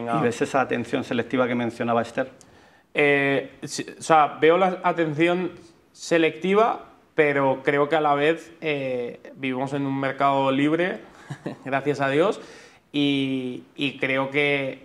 tenga... ¿Y ves esa atención selectiva que mencionaba Esther? Sí, o sea, veo la atención selectiva, pero creo que a la vez vivimos en un mercado libre, gracias a Dios, y creo que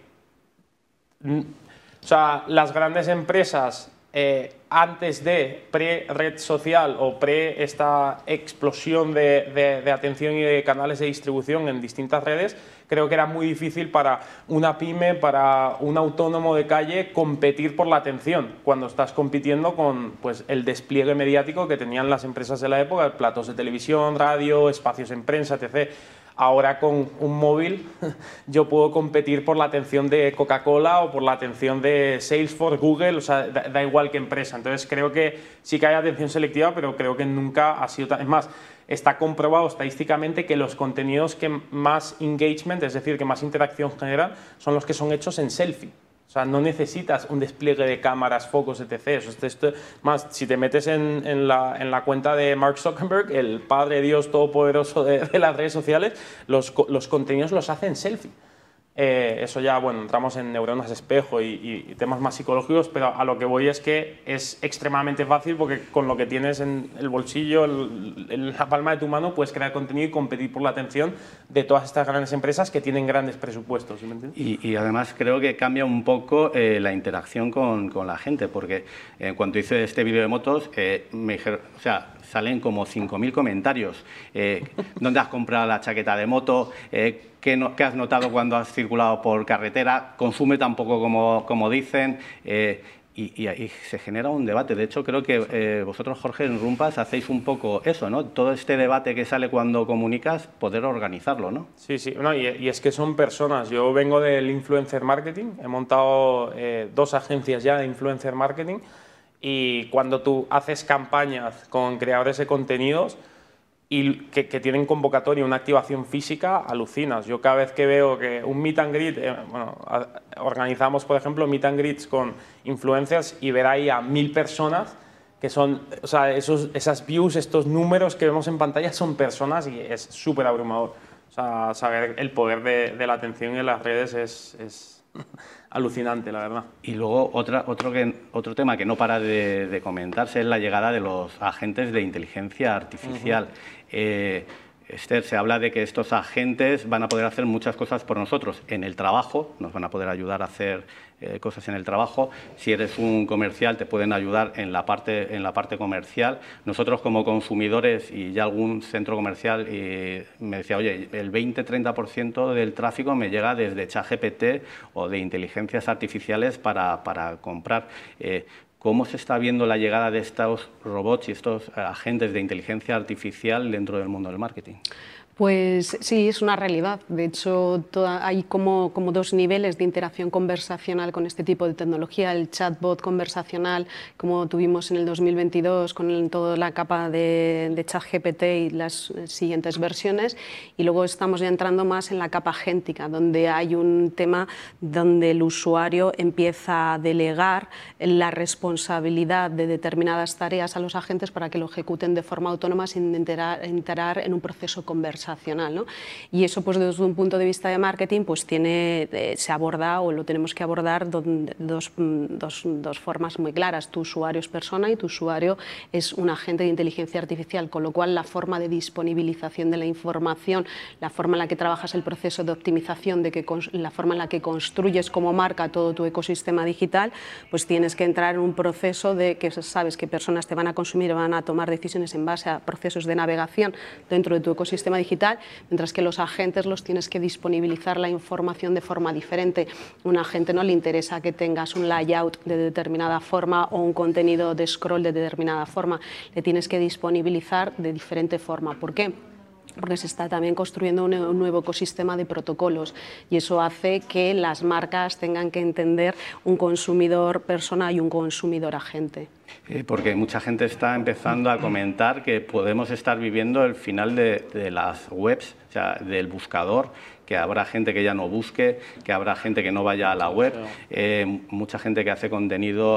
o sea, las grandes empresas antes de pre-red social o pre esta explosión de atención y de canales de distribución en distintas redes, creo que era muy difícil para una pyme, para un autónomo de calle competir por la atención cuando estás compitiendo con pues, el despliegue mediático que tenían las empresas de la época, platos de televisión, radio, espacios en prensa, etc. Ahora con un móvil yo puedo competir por la atención de Coca-Cola o por la atención de Salesforce, Google, o sea, da igual qué empresa. Entonces creo que sí que hay atención selectiva, pero creo que nunca ha sido tan... Es más, está comprobado estadísticamente que los contenidos que más engagement, es decir, que más interacción generan, son los que son hechos en selfie. O sea, no necesitas un despliegue de cámaras, focos, etc. Más, si te metes en la cuenta de Mark Zuckerberg, el padre Dios todopoderoso de las redes sociales, los contenidos los hace en selfie. Eso ya, bueno, entramos en neuronas espejo y temas más psicológicos, pero a lo que voy es que es extremadamente fácil porque con lo que tienes en el bolsillo, en la palma de tu mano, puedes crear contenido y competir por la atención de todas estas grandes empresas que tienen grandes presupuestos. ¿Sí me entiendes? Y además creo que cambia un poco la interacción con la gente, porque cuando hice este vídeo de motos, me dijeron, o sea, salen como 5.000 comentarios. ¿Dónde has comprado la chaqueta de moto? ¿Qué has notado cuando has circulado por carretera? ¿Consume tampoco como dicen? Y ahí se genera un debate. De hecho, creo que vosotros, Jorge, en Rumpas hacéis un poco eso, ¿no? Todo este debate que sale cuando comunicas, poder organizarlo, ¿no? Sí, sí. No, y es que son personas. Yo vengo del influencer marketing. He montado 2 agencias ya de influencer marketing. Y cuando tú haces campañas con creadores de contenidos y que tienen convocatoria, una activación física, alucinas. Yo cada vez que veo que un meet and greet, bueno, organizamos, por ejemplo, meet and greets con influencers y ver ahí a 1000 personas que son, o sea, esas views, estos números que vemos en pantalla son personas y es súper abrumador. O sea, saber el poder de la atención en las redes es alucinante, la verdad. Y luego otro tema que no para de comentarse es la llegada de los agentes de inteligencia artificial. Esther, se habla de que estos agentes van a poder hacer muchas cosas por nosotros en el trabajo, nos van a poder ayudar a hacer cosas en el trabajo. Si eres un comercial, te pueden ayudar en la parte comercial. Nosotros como consumidores, y ya algún centro comercial me decía, oye, el 20-30% del tráfico me llega desde ChatGPT o de inteligencias artificiales para comprar. ¿Cómo se está viendo la llegada de estos robots y estos agentes de inteligencia artificial dentro del mundo del marketing? Pues sí, es una realidad. De hecho, hay como 2 niveles de interacción conversacional con este tipo de tecnología. El chatbot conversacional, como tuvimos en el 2022 con toda la capa de ChatGPT y las siguientes versiones. Y luego estamos ya entrando más en la capa agéntica, donde hay un tema donde el usuario empieza a delegar la responsabilidad de determinadas tareas a los agentes para que lo ejecuten de forma autónoma sin entrar en un proceso conversacional, ¿no? Y eso, pues desde un punto de vista de marketing, pues se aborda o lo tenemos que abordar dos formas muy claras. Tu usuario es persona y tu usuario es un agente de inteligencia artificial, con lo cual la forma de disponibilización de la información, la forma en la que trabajas el proceso de optimización, la forma en la que construyes como marca todo tu ecosistema digital, pues tienes que entrar en un proceso de que sabes que personas te van a consumir, van a tomar decisiones en base a procesos de navegación dentro de tu ecosistema digital, mientras que los agentes los tienes que disponibilizar la información de forma diferente. A un agente no le interesa que tengas un layout de determinada forma o un contenido de scroll de determinada forma, le tienes que disponibilizar de diferente forma. ¿Por qué? Porque se está también construyendo un nuevo ecosistema de protocolos y eso hace que las marcas tengan que entender un consumidor persona y un consumidor agente. Porque mucha gente está empezando a comentar que podemos estar viviendo el final de las webs, o sea, del buscador, que habrá gente que ya no busque, que habrá gente que no vaya a la web, mucha gente que hace contenido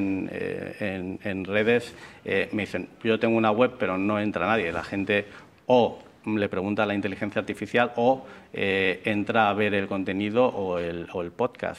en redes me dicen, yo tengo una web pero no entra nadie, la gente o le pregunta a la inteligencia artificial o entra a ver el contenido o el podcast.